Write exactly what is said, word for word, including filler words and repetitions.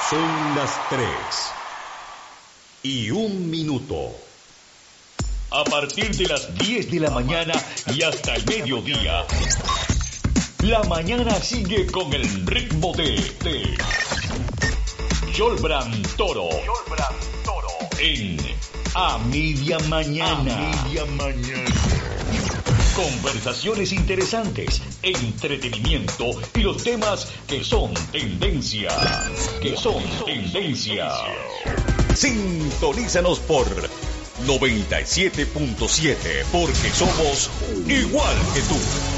Son las tres y un minuto. A partir de las diez de la mañana y hasta el mediodía, la mañana sigue con el ritmo de, de Yolbran Toro. Yolbran Toro. En A Media Mañana. A Media Mañana. Conversaciones interesantes, entretenimiento y los temas que son tendencia. Que son tendencia. Sintonízanos por noventa y siete punto siete porque somos igual que tú.